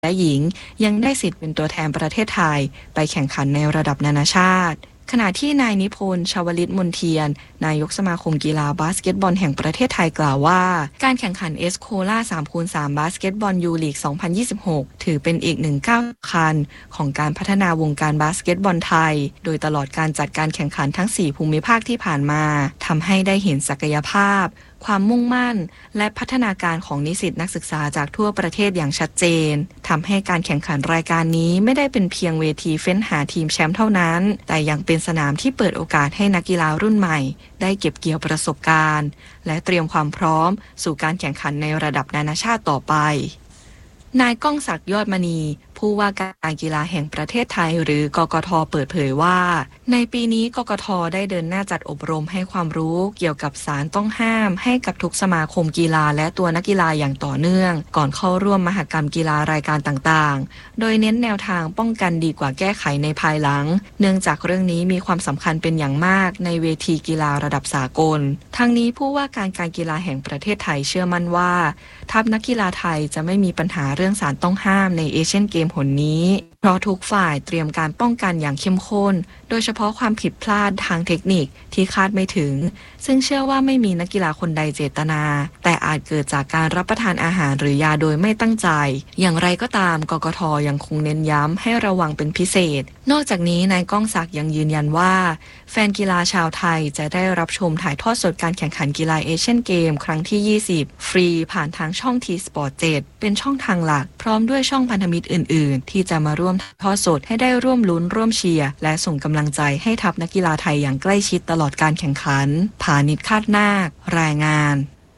และหญิงยังได้สิทธิ์เป็นตัวแทนประเทศไทยไปแข่งขันในระดับนานาชาติขณะที่นายนิพนธ์ชวลิตมนเทียนนายกสมาคมกีฬาบาสเกตบอลแห่งประเทศไทยกล่าวว่าการแข่งขันเอสโคล่า 3x3 บาสเกตบอลยูลีก 2026 ถือเป็นอีกหนึ่งก้าวสำคัญของการพัฒนาวงการบาสเกตบอลไทยโดยตลอดการจัดการแข่งขันทั้ง 4 ภูมิภาคที่ผ่านมาทำให้ได้เห็นศักยภาพความมุ่งมั่นและพัฒนาการของนิสิตนักศึกษาจากทั่วประเทศอย่างชัดเจนทำให้การแข่งขันรายการนี้ไม่ได้เป็นเพียงเวทีเฟ้นหาทีมแชมป์เท่านั้นแต่ยังเป็นสนามที่เปิดโอกาสให้นักกีฬารุ่นใหม่ได้เก็บเกี่ยวประสบการณ์และเตรียมความพร้อมสู่การแข่งขันในระดับนานาชาติต่อไปนายก้องศักดิ์ยอดมณีผู้ว่าการกีฬาแห่งประเทศไทยหรือกกท.เปิดเผยว่าในปีนี้กกท.ได้เดินหน้าจัดอบรมให้ความรู้เกี่ยวกับสารต้องห้ามให้กับทุกสมาคมกีฬาและตัวนักกีฬาอย่างต่อเนื่องก่อนเข้าร่วมมหกรรมกีฬารายการต่างๆโดยเน้นแนวทางป้องกันดีกว่าแก้ไขในภายหลังเนื่องจากเรื่องนี้มีความสำคัญเป็นอย่างมากในเวทีกีฬาระดับสากลทั้งนี้ผู้ว่าการกีฬาแห่งประเทศไทยเชื่อมั่นว่าทัพนักกีฬาไทยจะไม่มีปัญหาเรื่องสารต้องห้ามในเอเชียนเกมหนนี้เพราะทุกฝ่ายเตรียมการป้องกันอย่างเข้มข้นโดยเฉพาะความผิดพลาดทางเทคนิคที่คาดไม่ถึงซึ่งเชื่อว่าไม่มีนักกีฬาคนใดเจตนาแต่อาจเกิดจากการรับประทานอาหารหรือยาโดยไม่ตั้งใจอย่างไรก็ตามกกท.ยังคงเน้นย้ำให้ระวังเป็นพิเศษนอกจากนี้นายก้องศักดิ์ยังยืนยันว่าแฟนกีฬาชาวไทยจะได้รับชมถ่ายทอดสดการแข่งขันกีฬาเอเชียนเกมครั้งที่ 20 ฟรีผ่านทางช่อง T-Sport 7 เป็นช่องทางหลักพร้อมด้วยช่องพันธมิตรอื่นๆที่จะมาร่วมถ่ายทอดสดให้ได้ร่วมลุ้นร่วมเชียร์และส่งกำลังใจให้ทัพนักกีฬาไทยอย่างใกล้ชิดตลอดการแข่งขันผานิช คาดนาครายงาน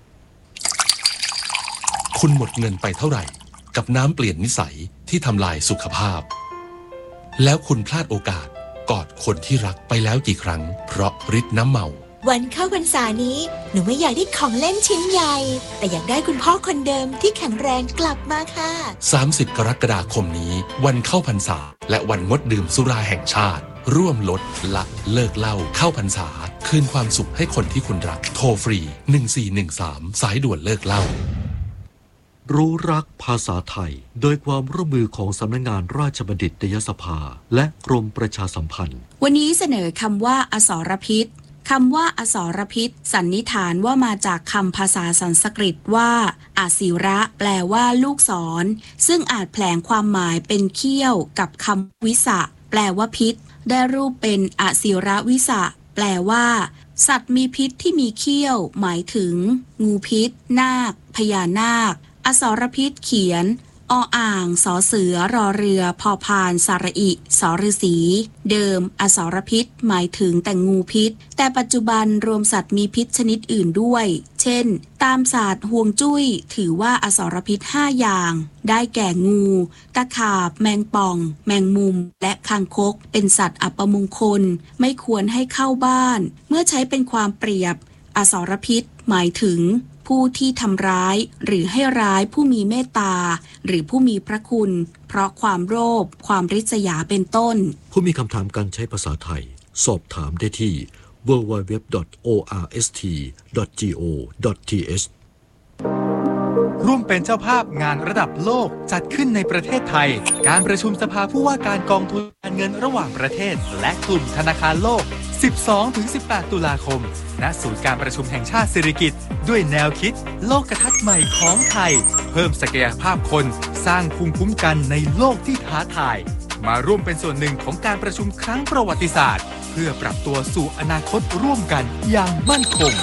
คุณหมดเงินไปเท่าไหร่กับน้ำเปลี่ยนนิสัยที่ทำลายสุขภาพแล้วคุณพลาดโอกาสกอดคนที่รักไปแล้วกี่ครั้งเพราะฤทธิ์น้ำเมาวันเข้าพรรษานี้หนูไม่อยากได้ของเล่นชิ้นใหญ่แต่อยากได้คุณพ่อคนเดิมที่แข็งแรงกลับมาค่ะ 30 กรกฎาคมนี้วันเข้าพรรษาและวันงดดื่มสุราแห่งชาติร่วมลดละเลิกเหล้าเข้าพรรษาคืนความสุขให้คนที่คุณรักโทรฟรี1413สายด่วนเลิกเหล้ารู้รักภาษาไทยโดยความร่วมมือของสำนักงานราชบัณฑิตยสภาและกรมประชาสัมพันธ์วันนี้เสนอคำว่าอสรพิษคำว่าอสรพิษสันนิษฐานว่ามาจากคำภาษาสันสกฤตว่าอาศิระแปลว่าลูกศรซึ่งอาจแผลงความหมายเป็นเขี้ยวกับคำวิสะแปลว่าพิษได้รูปเป็นอศิระวิสะแปลว่าสัตว์มีพิษที่มีเขี้ยวหมายถึงงูพิษนาคพญานาคอสรพิษเขียนออ่างสอเสือรอเรือพอพานสระอิสอฤษีเดิมอสรพิษหมายถึงแต่งูพิษแต่ปัจจุบันรวมสัตว์มีพิษชนิดอื่นด้วยเช่นตามศาสตร์ฮวงจุ้ยถือว่าอสรพิษ5อย่างได้แก่งูตะขาบแมงป่องแมงมุมและคางคกเป็นสัตว์อัปมงคลไม่ควรให้เข้าบ้านเมื่อใช้เป็นความเปรียบอสรพิษหมายถึงผู้ที่ทำร้ายหรือให้ร้ายผู้มีเมตตาหรือผู้มีพระคุณเพราะความโลภความริษยาเป็นต้นผู้มีคำถามการใช้ภาษาไทยสอบถามได้ที่ www.orst.go.th ร่วมเป็นเจ้าภาพงานระดับโลกจัดขึ้นในประเทศไทยการประชุมสภาผู้ว่าการกองทุนการเงินระหว่างประเทศและกลุ่มธนาคารโลก 12-18 ตุลาคมณศูนย์การประชุมแห่งชาติสิริกิติ์ด้วยแนวคิดโลกทัศน์ใหม่ของไทยเพิ่มศักยภาพคนสร้างภูมิคุ้มกันในโลกที่ท้าทายมาร่วมเป็นส่วนหนึ่งของการประชุมครั้งประวัติศาสตร์เพื่อปรับตัวสู่อนาคตร่วมกันอย่างมั่นคง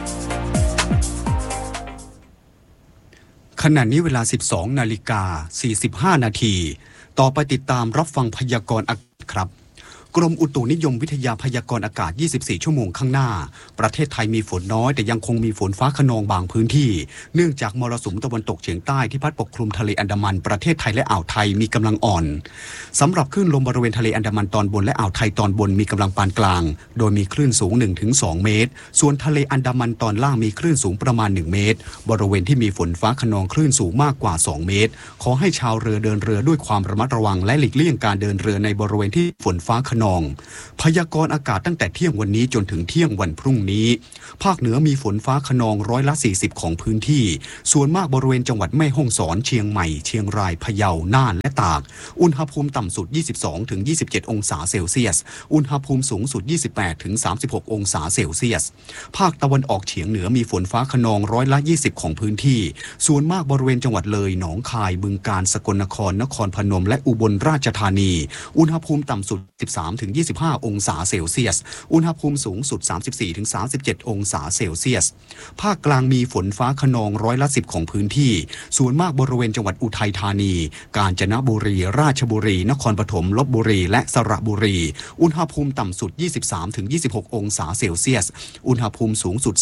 ขณะนี้เวลา 12:45 น.ต่อไปติดตามรับฟังพยากรณ์อากาศครับกรมอุตุนิยมวิทยาพยากรณ์อากาศ24ชั่วโมงข้างหน้าประเทศไทยมีฝนน้อยแต่ยังคงมีฝนฟ้าคะนองบางพื้นที่เนื่องจากมรสุมตะวันตกเฉียงใต้ที่พัดปกคลุมทะเลอันดามันประเทศไทยและอ่าวไทยมีกำลังอ่อนสำหรับคลื่นลมบริเวณทะเลอันดามันตอนบนและอ่าวไทยตอนบนมีกำลังปานกลางโดยมีคลื่นสูง 1-2 เมตรส่วนทะเลอันดามันตอนล่างมีคลื่นสูงประมาณ1เมตรบริเวณที่มีฝนฟ้าคะนองคลื่นสูงมากกว่า2เมตรขอให้ชาวเรือเดินเรือด้วยความระมัดระวังและหลีกเลี่ยงการเดินเรือในบริเวณที่ฝนฟ้าคะนนองพยากรณ์อากาศตั้งแต่เที่ยงวันนี้จนถึงเที่ยงวันพรุ่งนี้ภาคเหนือมีฝนฟ้าคะนอง40%ของพื้นที่ส่วนมากบริเวณจังหวัดแม่ฮ่องสอนเชียงใหม่เชียงรายพะเยาน่านและตากอุณหภูมิต่ำสุด 22-27 องศาเซลเซียสอุณหภูมิสูงสุด 28-36 องศาเซลเซียสภาคตะวันออกเฉียงเหนือมีฝนฟ้าคะนอง20%ของพื้นที่ส่วนมากบริเวณจังหวัดเลยหนองคายบึงกาฬสกลนครนครพนมและอุบลราชธานีอุณหภูมิต่ำสุด 13-25 องศาเซลเซียสอุณหภูมิสูงสุด 34-37 องศาเซลเซียสภาคกลางมีฝนฟ้าคะนอง10%ของพื้นที่ส่วนมากบริเวณจังหวัดอุทัยธานีกาญจนบุรีราชบุรีนครปฐมลพบุรีและสระบุรีอุณหภูมิต่ำสุด 23-26 องศาเซลเซียสอุณหภูมิสูงสุด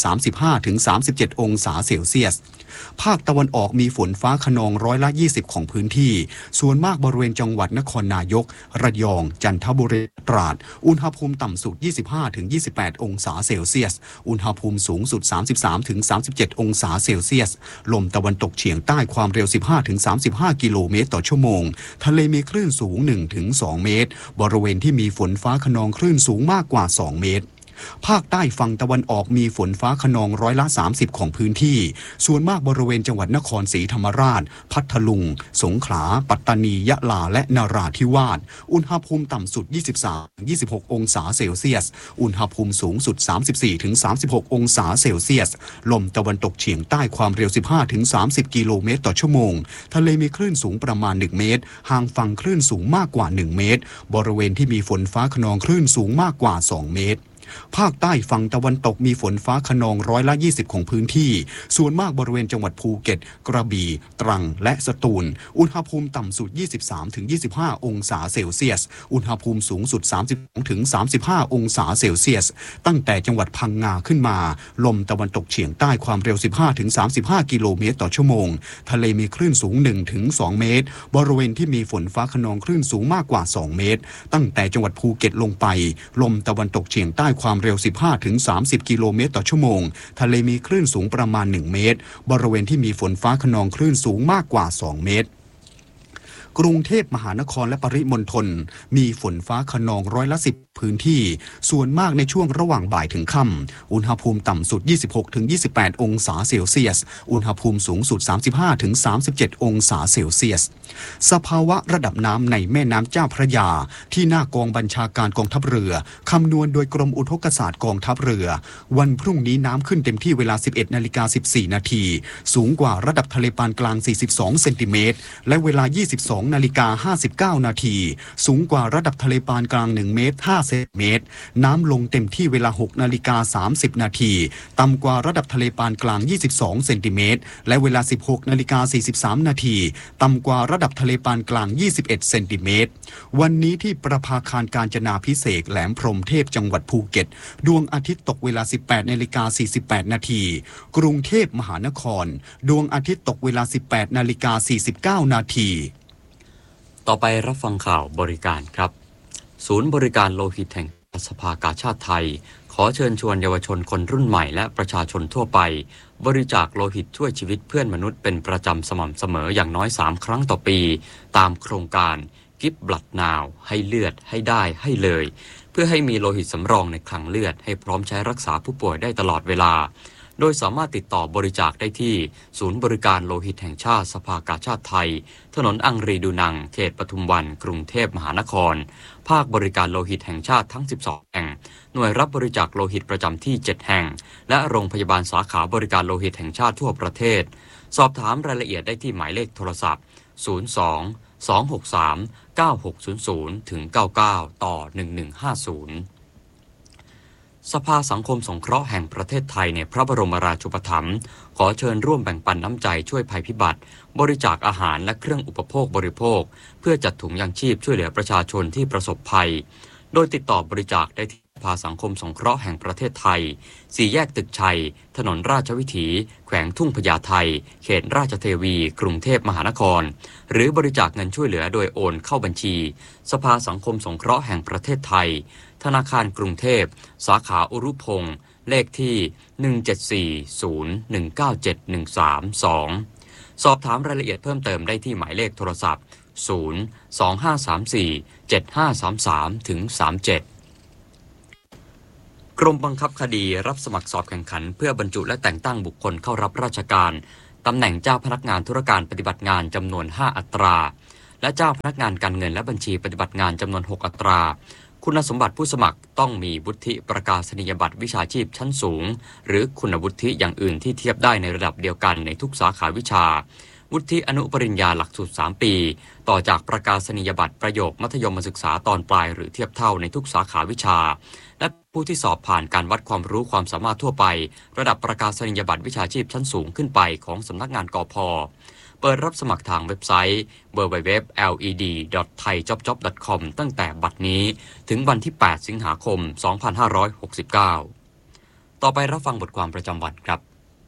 35-37 องศาเซลเซียสภาคตะวันออกมีฝนฟ้าคะนอง20%ของพื้นที่ส่วนมากบริเวณจังหวัดนครนายกระยองจันทบุรีตราดอุณหภูมิต่ำสุด 25-28 องศาเซลเซียสอุณหภูมิสูงสุด 33-37 องศาเซลเซียสลมตะวันตกเฉียงใต้ความเร็ว 15-35 กิโลเมตรต่อชั่วโมงทะเลมีคลื่นสูง 1-2 เมตรบริเวณที่มีฝนฟ้าคะนองคลื่นสูงมากกว่า 2 เมตรภาคใต้ฝั่งตะวันออกมีฝนฟ้าคะนอง30%ของพื้นที่ส่วนมากบริเวณจังหวัดนครศรีธรรมราชพัทลุงสงขลาปัตตานียะลาและนราธิวาสอุณหภูมิต่ำสุด 23-26 องศาเซลเซียสอุณหภูมิสูงสุด 34-36 องศาเซลเซียสลมตะวันตกเฉียงใต้ความเร็ว 15-30 กิโลเมตรต่อชั่วโมงทะเลมีคลื่นสูงประมาณ 1 เมตรห่างฝั่งคลื่นสูงมากกว่า 1 เมตรบริเวณที่มีฝนฟ้าคะนองคลื่นสูงมากกว่า 2 เมตรภาคใต้ฝั่งตะวันตกมีฝนฟ้าคะนอง20%ของพื้นที่ส่วนมากบริเวณจังหวัดภูเก็ตกระบี่ตรังและสตูลอุณหภูมิต่ำสุด 23-25 องศาเซลเซียสอุณหภูมิสูงสุด 32-35 องศาเซลเซียสตั้งแต่จังหวัดพังงาขึ้นมาลมตะวันตกเฉียงใต้ความเร็ว 15-35 กิโลเมตรต่อชั่วโมงทะเลมีคลื่นสูง 1-2 เมตรบริเวณที่มีฝนฟ้าคะนองคลื่นสูงมากกว่า 2 เมตรตั้งแต่จังหวัดภูเก็ตลงไปลมตะวันตกเฉียงใต้ความเร็ว 15-30 กิโลเมตรต่อชั่วโมงทะเลมีคลื่นสูงประมาณ 1 เมตรบริเวณที่มีฝนฟ้าคะนองคลื่นสูงมากกว่า 2 เมตรกรุงเทพมหานครและปริมณฑลมีฝนฟ้าคะนอง10%พื้นที่ส่วนมากในช่วงระหว่างบ่ายถึงค่ำอุณหภูมิต่ำสุด 26-28 องศาเซลเซียสอุณหภูมิสูงสุด 35-37 องศาเซลเซียสสภาวะระดับน้ำในแม่น้ำเจ้าพระยาที่หน้ากองบัญชาการกองทัพเรือคำนวณโดยกรมอุทกศาสตร์กองทัพเรือวันพรุ่งนี้น้ำขึ้นเต็มที่เวลา 11:14 นาทีสูงกว่าระดับทะเลปานกลาง42 เซนติเมตรและเวลา 22:59 นาทีสูงกว่าระดับทะเลปานกลาง1 เมตร 5 เซนติเมตรน้ำลงเต็มที่เวลา 6:30 นาทีต่ำกว่าระดับทะเลปานกลาง22 เซนติเมตรและเวลา 16:43 นาทีต่ำกว่าระดับทะเลปานกลาง21 เซนติเมตรวันนี้ที่ประภาคารกาญจนาภิเษกแหลมพรหมเทพจังหวัดภูเก็ตดวงอาทิตย์ตกเวลา 18:48 นาทีกรุงเทพมหานครดวงอาทิตย์ตกเวลา 18:49 นาทีต่อไปรับฟังข่าวบริการครับศูนย์บริการโลหิตแห่งสภากาชาดไทยขอเชิญชวนเยาวชนคนรุ่นใหม่และประชาชนทั่วไปบริจาคโลหิตช่วยชีวิตเพื่อนมนุษย์เป็นประจำสม่ำเสมออย่างน้อย3 ครั้งต่อปีตามโครงการ Give Blood Now ให้เลือดให้ได้ให้เลยเพื่อให้มีโลหิตสำรองในคลังเลือดให้พร้อมใช้รักษาผู้ป่วยได้ตลอดเวลาโดยสามารถติดต่อบริจาคได้ที่ศูนย์บริการโลหิตแห่งชาติสภากาชาดไทยถนนอังรีดูนังเขตปทุมวันกรุงเทพมหานครภาคบริการโลหิตแห่งชาติทั้ง12แห่งหน่วยรับบริจาคโลหิตประจำที่7แห่งและโรงพยาบาลสาขาบริการโลหิตแห่งชาติทั่วประเทศสอบถามรายละเอียดได้ที่หมายเลขโทรศัพท์02-263-9600-99 สภาสังคมสงเคราะห์แห่งประเทศไทยในพระบรมราชูปถัมภ์ขอเชิญร่วมแบ่งปันน้ำใจช่วยภัยพิบัติบริจาคอาหารและเครื่องอุปโภคบริโภคเพื่อจัดถุงยังชีพช่วยเหลือประชาชนที่ประสบภัยโดยติดต่อบริจาคได้ที่สภาสังคมสงเคราะห์แห่งประเทศไทย4 แยกตึกชัยถนนราชวิถีแขวงทุ่งพญาไทเขตราชเทวีกรุงเทพมหานครหรือบริจาคเงินช่วยเหลือโดยโอนเข้าบัญชีสภาสังคมสงเคราะห์แห่งประเทศไทยธนาคารกรุงเทพสาขาอุรุพงศ์เลขที่ 174019713-2 สอบถามรายละเอียดเพิ่มเติมได้ที่หมายเลขโทรศัพท์กรมบังคับคดีรับสมัครสอบแข่งขันเพื่อบรรจุและแต่งตั้งบุคคลเข้ารับราชการตำแหน่งเจ้าพนักงานธุรการปฏิบัติงานจำนวน5อัตราและเจ้าพนักงานการเงินและบัญชีปฏิบัติงานจำนวน6อัตราคุณสมบัติผู้สมัครต้องมีวุฒิประกาศนียบัตรวิชาชีพชั้นสูงหรือคุณวุฒิอย่างอื่นที่เทียบได้ในระดับเดียวกันในทุกสาขาวิชาวุฒิอนุปริญญาหลักสูตร3 ปีต่อจากประกาศนียบัตรประโยคมัธยมศึกษาตอนปลายหรือเทียบเท่าในทุกสาขาวิชาและผู้ที่สอบผ่านการวัดความรู้ความสามารถทั่วไประดับประกาศนียบัตรวิชาชีพชั้นสูงขึ้นไปของสำนักงานกพ.เปิดรับสมัครทางเว็บไซต์ www.led.thaijobjob.com ตั้งแต่บัดนี้ถึงวันที่ 8 สิงหาคม 2569 ต่อไปรับฟังบทความประจำวันครับ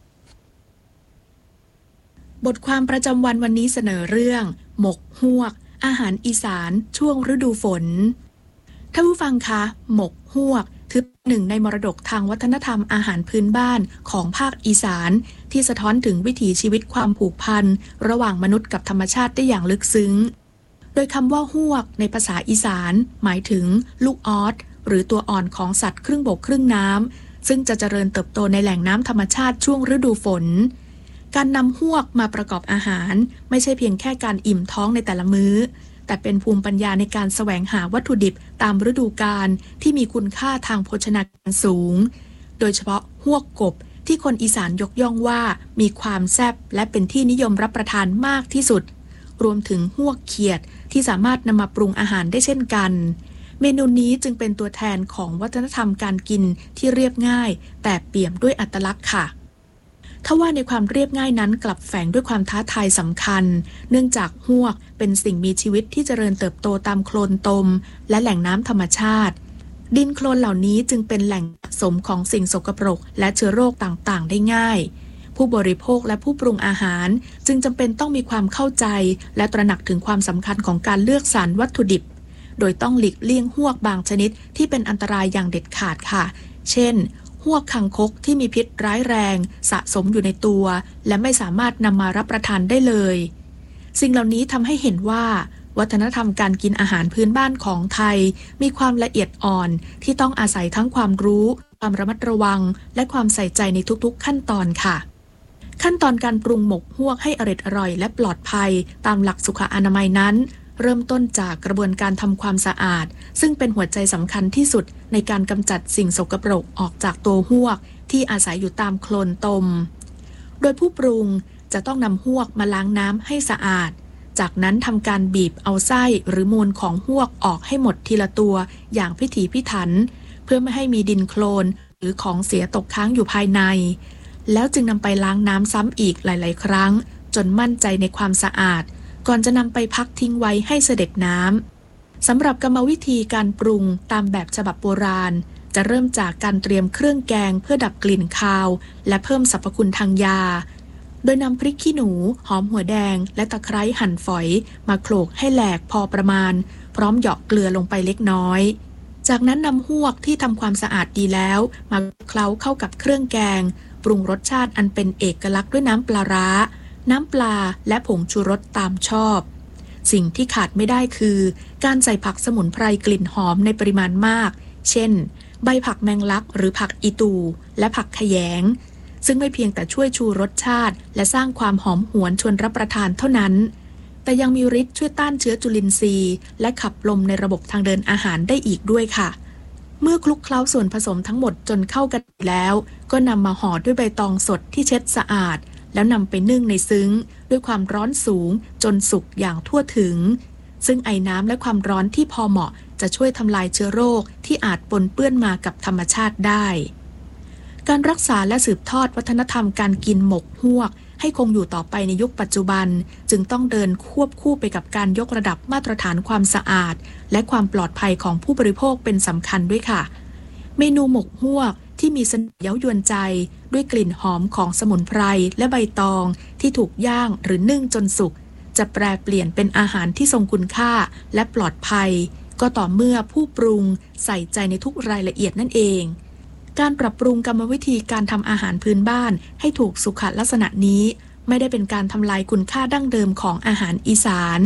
บทความประจำวันวันนี้เสนอเรื่องหมกฮวกอาหารอีสานช่วงฤดูฝนท่านผู้ฟังคะหมกฮวกถือหนึ่งในมรดกทางวัฒนธรรมอาหารพื้นบ้านของภาคอีสานที่สะท้อนถึงวิถีชีวิตความผูกพันระหว่างมนุษย์กับธรรมชาติได้อย่างลึกซึ้งโดยคำว่าฮวกในภาษาอีสานหมายถึงลูกออสหรือตัวอ่อนของสัตว์ครึ่งบกครึ่งน้ำซึ่งจะเจริญเติบโตในแหล่งน้ำธรรมชาติช่วงฤดูฝนการนำฮวกมาประกอบอาหารไม่ใช่เพียงแค่การอิ่มท้องในแต่ละมื้อแต่เป็นภูมิปัญญาในการแสวงหาวัตถุดิบตามฤดูกาลที่มีคุณค่าทางโภชนาการสูงโดยเฉพาะฮวกกบที่คนอีสานยกย่องว่ามีความแซ่บและเป็นที่นิยมรับประทานมากที่สุดรวมถึงฮวกเขียดที่สามารถนำมาปรุงอาหารได้เช่นกันเมนูนี้จึงเป็นตัวแทนของวัฒนธรรมการกินที่เรียบง่ายแต่เปี่ยมด้วยอัตลักษณ์ค่ะทว่าในความเรียบง่ายนั้นกลับแฝงด้วยความท้าทายสำคัญเนื่องจากฮวกเป็นสิ่งมีชีวิตที่เจริญเติบโตตามโคลนตมและแหล่งน้ำธรรมชาติดินโคลนเหล่านี้จึงเป็นแหล่งสะสมของสิ่งสกปรกและเชื้อโรคต่างๆได้ง่ายผู้บริโภคและผู้ปรุงอาหารจึงจำเป็นต้องมีความเข้าใจและตระหนักถึงความสำคัญของการเลือกสรรวัตถุดิบโดยต้องหลีกเลี่ยงฮวกบางชนิดที่เป็นอันตรายอย่างเด็ดขาดค่ะเช่นฮวกคางคกที่มีพิษร้ายแรงสะสมอยู่ในตัวและไม่สามารถนำมารับประทานได้เลยสิ่งเหล่านี้ทำให้เห็นว่าวัฒนธรรมการกินอาหารพื้นบ้านของไทยมีความละเอียดอ่อนที่ต้องอาศัยทั้งความรู้ความระมัดระวังและความใส่ใจในทุกๆขั้นตอนค่ะขั้นตอนการปรุงหมกฮวกให้อร่อยและปลอดภัยตามหลักสุขอนามัยนั้นเริ่มต้นจากกระบวนการทำความสะอาดซึ่งเป็นหัวใจสำคัญที่สุดในการกำจัดสิ่งสกปรกออกจากตัวฮวกที่อาศัยอยู่ตามโคลนตมโดยผู้ปรุงจะต้องนำฮวกมาล้างน้ำให้สะอาดจากนั้นทำการบีบเอาไส้หรือมูลของฮวกออกให้หมดทีละตัวอย่างพิถีพิถันเพื่อไม่ให้มีดินโคลนหรือของเสียตกค้างอยู่ภายในแล้วจึงนำไปล้างน้ำซ้ำอีกหลายๆครั้งจนมั่นใจในความสะอาดก่อนจะนำไปพักทิ้งไว้ให้เสด็จน้ำสำหรับกรรมวิธีการปรุงตามแบบฉบับโบราณจะเริ่มจากการเตรียมเครื่องแกงเพื่อดับกลิ่นคาวและเพิ่มสรรพคุณทางยาโดยนำพริกขี้หนูหอมหัวแดงและตะไคร้หั่นฝอยมาโขลกให้แหลกพอประมาณพร้อมเหยาะเกลือลงไปเล็กน้อยจากนั้นนำฮวกที่ทำความสะอาดดีแล้วมาเคล้าเข้ากับเครื่องแกงปรุงรสชาติอันเป็นเอกลักษณ์ด้วยน้ำปลาร้าน้ำปลาและผงชูรสตามชอบสิ่งที่ขาดไม่ได้คือการใส่ผักสมุนไพรกลิ่นหอมในปริมาณมากเช่นใบผักแมงลักหรือผักอีตูและผักขยงซึ่งไม่เพียงแต่ช่วยชูรสชาติและสร้างความหอมหวนชวนรับประทานเท่านั้นแต่ยังมีฤทธิ์ช่วยต้านเชื้อจุลินทรีย์และขับลมในระบบทางเดินอาหารได้อีกด้วยค่ะเมื่อคลุกเคล้าส่วนผสมทั้งหมดจนเข้ากันแล้วก็นำมาห่อด้วยใบตองสดที่เช็ดสะอาดแล้วนำไปนึ่งในซึ้งด้วยความร้อนสูงจนสุกอย่างทั่วถึงซึ่งไอน้ำและความร้อนที่พอเหมาะจะช่วยทำลายเชื้อโรคที่อาจปนเปื้อนมากับธรรมชาติได้การรักษาและสืบทอดวัฒนธรรมการกินหมกฮวกให้คงอยู่ต่อไปในยุคปัจจุบันจึงต้องเดินควบคู่ไปกับการยกระดับมาตรฐานความสะอาดและความปลอดภัยของผู้บริโภคเป็นสำคัญด้วยค่ะเมนูหมกฮวกที่มีเสน่ห์เย้ายวนใจด้วยกลิ่นหอมของสมุนไพรและใบตองที่ถูกย่างหรือนึ่งจนสุกจะแปรเปลี่ยนเป็นอาหารที่ทรงคุณค่าและปลอดภัยก็ต่อเมื่อผู้ปรุงใส่ใจในทุกรายละเอียดนั่นเองการปรับปรุงกรรมวิธีการทำอาหารพื้นบ้านให้ถูกสุขลักษณะนี้ไม่ได้เป็นการทำลายคุณค่าดั้งเดิมของอาหารอีสาน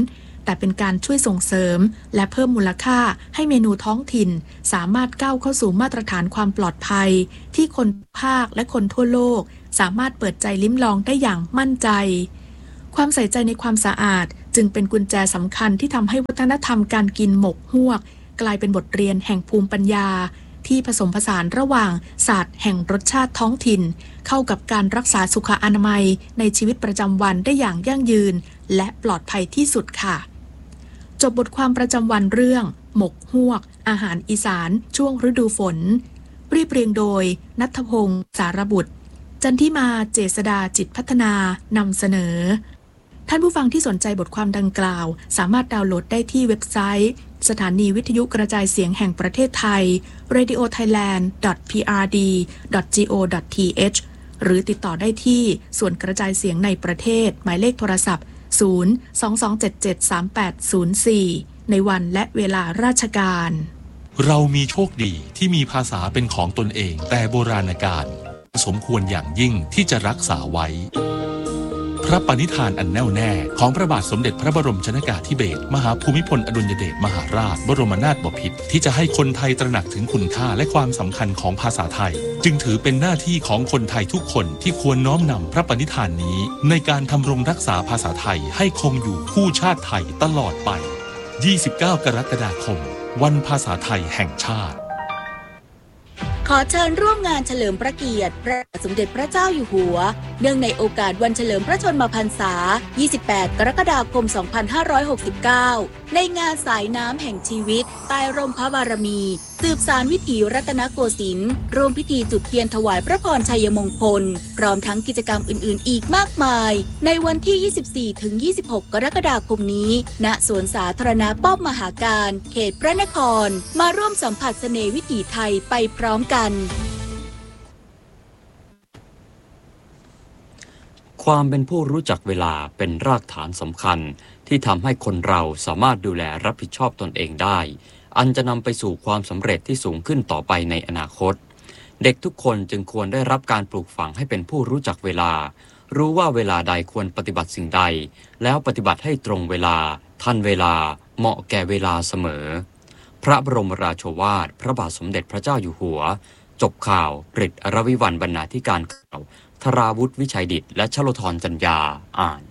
แต่เป็นการช่วยส่งเสริมและเพิ่มมูลค่าให้เมนูท้องถิ่นสามารถก้าวเข้าสู่มาตรฐานความปลอดภัยที่คนภาคและคนทั่วโลกสามารถเปิดใจลิ้มลองได้อย่างมั่นใจความใส่ใจในความสะอาดจึงเป็นกุญแจสำคัญที่ทำให้วัฒนธรรมการกินหมกฮวกกลายเป็นบทเรียนแห่งภูมิปัญญาที่ผสมผสานระหว่างศาสตร์แห่งรสชาติท้องถิ่นเข้ากับการรักษาสุขอนามัยในชีวิตประจำวันได้อย่างยั่งยืนและปลอดภัยที่สุดค่ะจบบทความประจำวันเรื่องหมกฮวกอาหารอีสานช่วงฤดูฝนเรียบเรียงโดยณัฐพงศ์สารบุตรจันทิมาเจษดาจิตพัฒนานำเสนอท่านผู้ฟังที่สนใจบทความดังกล่าวสามารถดาวน์โหลดได้ที่เว็บไซต์สถานีวิทยุกระจายเสียงแห่งประเทศไทย radiothailand.prd.go.th หรือติดต่อได้ที่ส่วนกระจายเสียงในประเทศหมายเลขโทรศัพท์ 022773804 ในวันและเวลาราชการเรามีโชคดีที่มีภาษาเป็นของตนเองแต่โบราณกาลสมควรอย่างยิ่งที่จะรักษาไว้พระปณิธานอันแน่วแน่ของพระบาทสมเด็จพระบรมชนกาธิเบศรมหาภูมิพลอดุลยเดชมหาราชบรมนาถบพิตรที่จะให้คนไทยตระหนักถึงคุณค่าและความสำคัญของภาษาไทยจึงถือเป็นหน้าที่ของคนไทยทุกคนที่ควรน้อมนำพระปณิธานนี้ในการทำรงรักษาภาษาไทยให้คงอยู่คู่ชาติไทยตลอดไป29 กรกฎาคมวันภาษาไทยแห่งชาติขอเชิญร่วมงานเฉลิมพระเกียรติพระบาทสมเด็จพระเจ้าอยู่หัวเนื่องในโอกาสวันเฉลิมพระชนมพรรษา 28 กรกฎาคม 2569 ในงานสายน้ำแห่งชีวิตใต้ร่มพระบารมีสืบสานวิถีรัตนโกสินทร์ร่วมพิธีจุดเทียนถวายพระพรชัยมงคลพร้อมทั้งกิจกรรมอื่นๆอีกมากมายในวันที่ 24-26 กรกฎาคมนี้ณสวนสาธารณะป้อมมหาการเขตพระนครมาร่วมสัมผัสเสน่ห์วิถีไทยไปพร้อมกันความเป็นผู้รู้จักเวลาเป็นรากฐานสำคัญที่ทำให้คนเราสามารถดูแลรับผิดชอบตนเองได้อันจะนำไปสู่ความสำเร็จที่สูงขึ้นต่อไปในอนาคตเด็กทุกคนจึงควรได้รับการปลูกฝังให้เป็นผู้รู้จักเวลารู้ว่าเวลาใดควรปฏิบัติสิ่งใดแล้วปฏิบัติให้ตรงเวลาทันเวลาเหมาะแก่เวลาเสมอพระบรมราโชวาทพระบาทสมเด็จพระเจ้าอยู่หัวจบข่าวกฤษ อรวิวรรณ บรรณาธิการข่าวธราวุฒิ วิชัยดิษฐ์และชโลธร จัญญาอ่าน